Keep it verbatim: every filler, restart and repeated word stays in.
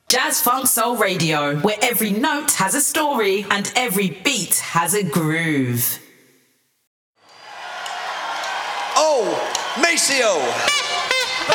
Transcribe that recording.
Jazz Funk Soul Radio, where every note has a story and every beat has a groove. Oh, Maceo!